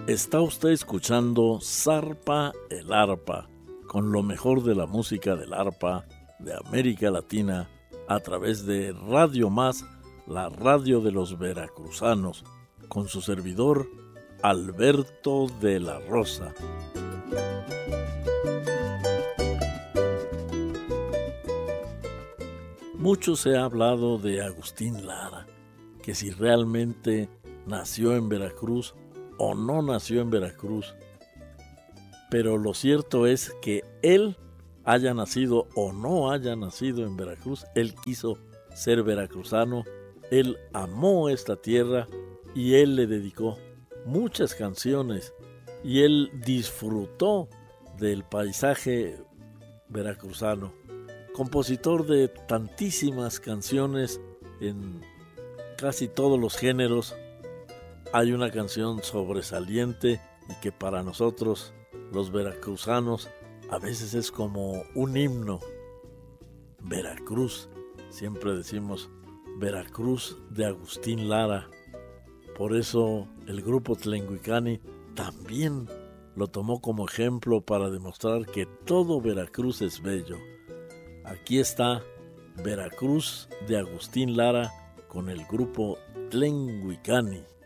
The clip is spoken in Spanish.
Está usted escuchando Zarpa el Arpa, con lo mejor de la música del arpa de América Latina, a través de Radio Más, la radio de los veracruzanos, con su servidor Alberto de la Rosa. Mucho se ha hablado de Agustín Lara, que si realmente nació en Veracruz o no nació en Veracruz. Pero lo cierto es que él, haya nacido o no haya nacido en Veracruz, él quiso ser veracruzano, él amó esta tierra y él le dedicó muchas canciones y él disfrutó del paisaje veracruzano. Compositor de tantísimas canciones en casi todos los géneros, hay una canción sobresaliente y que para nosotros, los veracruzanos, a veces es como un himno. Veracruz, siempre decimos Veracruz de Agustín Lara. Por eso el grupo Tlenguicani también lo tomó como ejemplo para demostrar que todo Veracruz es bello. Aquí está Veracruz de Agustín Lara con el grupo Tlenguicani.